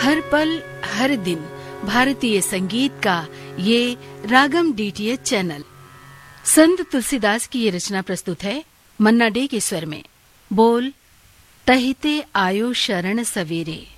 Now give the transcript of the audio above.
हर पल हर दिन भारतीय संगीत का ये रागम डीटीएच चैनल। संत तुलसीदास की ये रचना प्रस्तुत है मन्ना डे के स्वर में। बोल टहिते आयो शरण सवेरे।